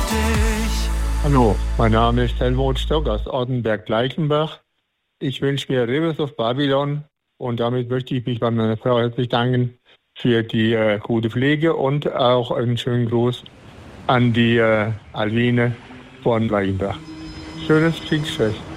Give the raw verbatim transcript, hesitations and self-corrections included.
dich. Hallo, mein Name ist Helmut Stock aus Ortenberg-Gleichenbach. Ich wünsche mir Rivers of Babylon und damit möchte ich mich bei meiner Frau herzlich danken für die äh, gute Pflege und auch einen schönen Gruß an die äh, Alwine von Gleichenbach. Schönes Pfingstfest.